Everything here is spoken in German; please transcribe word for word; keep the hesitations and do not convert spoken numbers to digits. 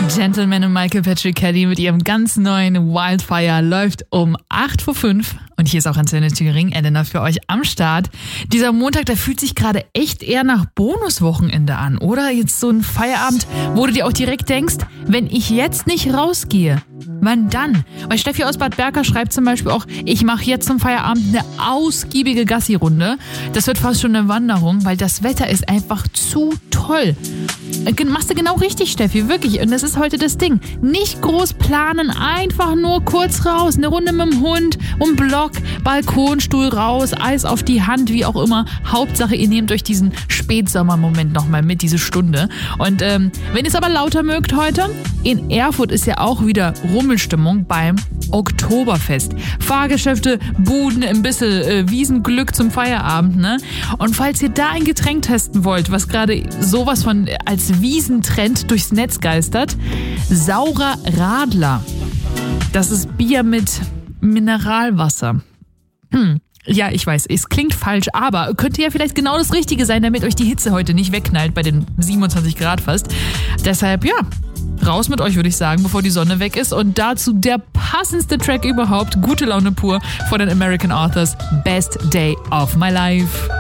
Gentleman und Michael Patrick Kelly mit ihrem ganz neuen Wildfire läuft um acht vor fünf. Und hier ist auch Antenne Thüringen, Elena für euch am Start. Dieser Montag, der fühlt sich gerade echt eher nach Bonuswochenende an, oder? Jetzt so ein Feierabend, wo du dir auch direkt denkst, wenn ich jetzt nicht rausgehe, wann dann? Weil Steffi aus Bad Berka schreibt zum Beispiel auch, ich mache jetzt zum Feierabend eine ausgiebige Gassi-Runde. Das wird fast schon eine Wanderung, weil das Wetter ist einfach zu toll. Machst du genau richtig, Steffi, wirklich. Und das ist heute das Ding. Nicht groß planen, einfach nur kurz raus. Eine Runde mit dem Hund, um Block, Balkonstuhl raus, Eis auf die Hand, wie auch immer. Hauptsache, ihr nehmt euch diesen Spätsommermoment nochmal mit, diese Stunde. Und ähm, wenn ihr es aber lauter mögt heute, in Erfurt ist ja auch wieder Rummelstimmung beim Oktoberfest. Fahrgeschäfte, Buden, ein bisschen äh, Wiesenglück zum Feierabend, ne? Und falls ihr da ein Getränk testen wollt, was gerade sowas von als Wiesentrend durchs Netz geistert, Saurer Radler. Das ist Bier mit Mineralwasser. Hm. Ja, ich weiß, es klingt falsch, aber könnte ja vielleicht genau das Richtige sein, damit euch die Hitze heute nicht wegknallt bei den siebenundzwanzig Grad fast. Deshalb, ja, raus mit euch, würde ich sagen, bevor die Sonne weg ist. Und dazu der passendste Track überhaupt, Gute Laune pur von den American Authors, Best Day of My Life.